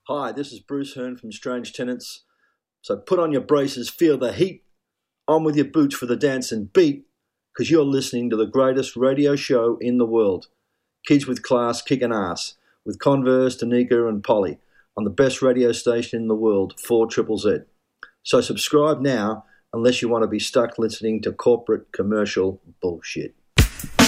Hi, this is Bruce Hearn from Strange Tenants. So put on your braces, feel the heat, on with your boots for the dance and beat, because you're listening to the greatest radio show in the world. Kids with Class kicking ass, with Converse, Danica and Polly, on the best radio station in the world, 4ZZZ. So subscribe now, unless you want to be stuck listening to corporate commercial bullshit.